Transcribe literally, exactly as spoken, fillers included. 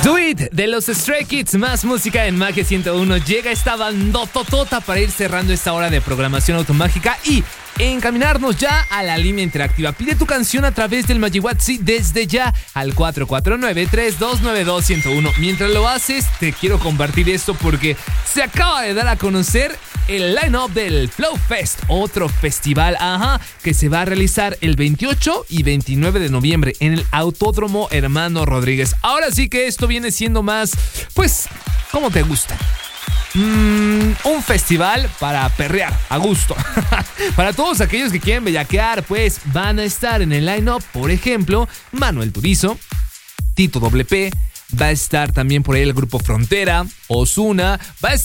Sweet de los Stray Kids, más música en Magia ciento uno. Llega esta bandototota para ir cerrando esta hora de programación automágica y encaminarnos ya a la línea interactiva. Pide tu canción a través del MagiWhatsApp desde ya al cuatro cuatro nueve, tres dos nueve dos, uno cero uno. Mientras lo haces, te quiero compartir esto porque se acaba de dar a conocer el line-up del Flow Fest, otro festival, ajá, que se va a realizar el veintiocho y veintinueve de noviembre en el Autódromo Hermano Rodríguez. Ahora sí que esto viene siendo más, pues, ¿cómo te gusta? Mm, un festival para perrear a gusto. Para todos aquellos que quieren bellaquear, pues van a estar en el line-up, por ejemplo, Manuel Turizo, Tito W P, va a estar también por ahí el grupo Frontera, Ozuna, va a estar